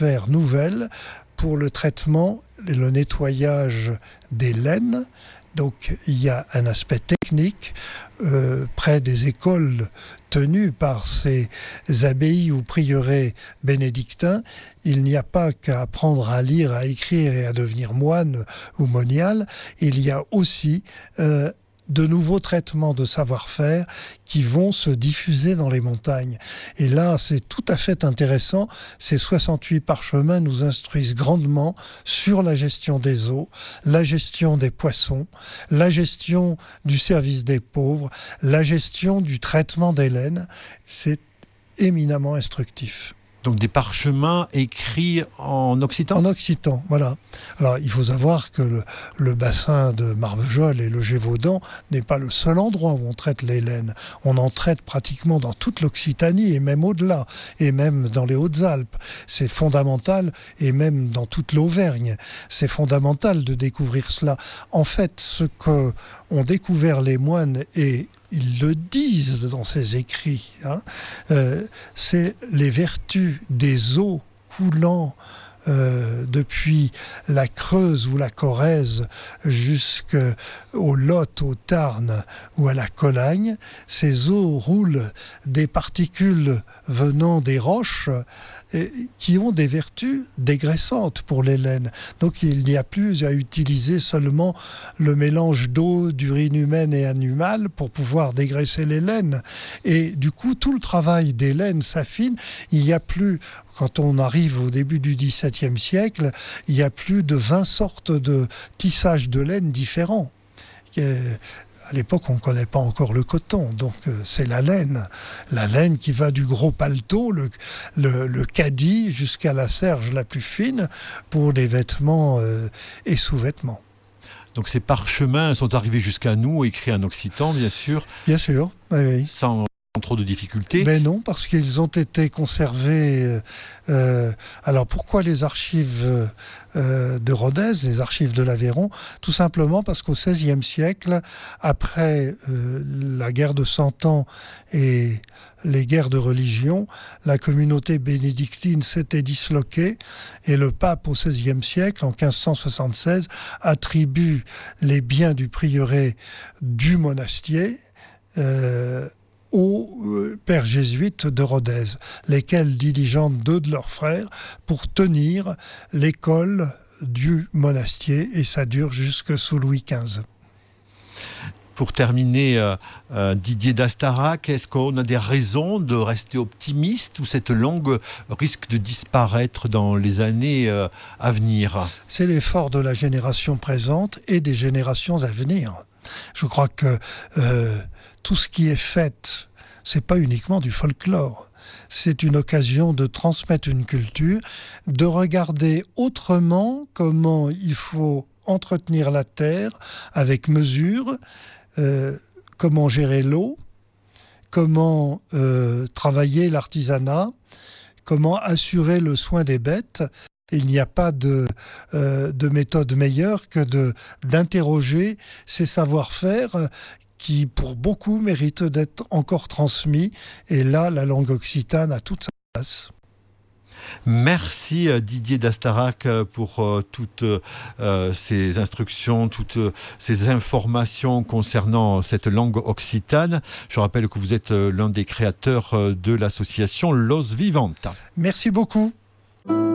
nouvelle pour le traitement et le nettoyage des laines. Donc il y a un aspect technique près des écoles tenues par ces abbayes ou prieurés bénédictins. Il n'y a pas qu'à apprendre à lire, à écrire et à devenir moine ou monial. Il y a aussi de nouveaux traitements de savoir-faire qui vont se diffuser dans les montagnes. Et là, c'est tout à fait intéressant. Ces 68 parchemins nous instruisent grandement sur la gestion des eaux, la gestion des poissons, la gestion du service des pauvres, la gestion du traitement des laines. C'est éminemment instructif. Donc des parchemins écrits en occitan ? En occitan, voilà. Alors il faut savoir que le bassin de Marvejols et le Gévaudan n'est pas le seul endroit où on traite les laines. On en traite pratiquement dans toute l'Occitanie et même au-delà, et même dans les Hautes-Alpes. C'est fondamental, et même dans toute l'Auvergne. C'est fondamental de découvrir cela. En fait, ce que ont découvert les moines, et ils le disent dans ces écrits, c'est les vertus des eaux coulant depuis la Creuse ou la Corrèze jusqu'au Lot, au Tarn ou à la Colagne. Ces eaux roulent des particules venant des roches qui ont des vertus dégraissantes pour les laines. Donc il n'y a plus à utiliser seulement le mélange d'eau, d'urine humaine et animale pour pouvoir dégraisser les laines. Et du coup, tout le travail des laines s'affine. Il n'y a plus, quand on arrive au début du XVIIe siècle, il y a plus de 20 sortes de tissages de laine différents. À l'époque, on ne connaît pas encore le coton, donc c'est la laine. La laine qui va du gros paletot, le caddie, jusqu'à la serge la plus fine pour les vêtements et sous-vêtements. Donc ces parchemins sont arrivés jusqu'à nous, écrits en occitan, bien sûr. Bien sûr, oui. Sans trop de difficultés. Ben non, parce qu'ils ont été conservés. Alors pourquoi les archives de Rodez, les archives de l'Aveyron ? Tout simplement parce qu'au XVIe siècle, après la guerre de Cent Ans et les guerres de religion, la communauté bénédictine s'était disloquée et le pape au XVIe siècle, en 1576, attribue les biens du prieuré du monastier aux pères jésuites de Rodez, lesquels diligentent 2 de leurs frères pour tenir l'école du monastier, et ça dure jusque sous Louis XV. Pour terminer, Didier d'Astarac, est-ce qu'on a des raisons de rester optimiste ou cette langue risque de disparaître dans les années à venir ? C'est l'effort de la génération présente et des générations à venir. Je crois que tout ce qui est fait, c'est pas uniquement du folklore. C'est une occasion de transmettre une culture, de regarder autrement comment il faut entretenir la terre avec mesure, comment gérer l'eau, comment travailler l'artisanat, comment assurer le soin des bêtes. Il n'y a pas de méthode meilleure que d'interroger ces savoir-faire qui, pour beaucoup, méritent d'être encore transmis. Et là, la langue occitane a toute sa place. Merci Didier d'Astarac pour toutes ces instructions, toutes ces informations concernant cette langue occitane. Je rappelle que vous êtes l'un des créateurs de l'association Los Vivanta. Merci beaucoup.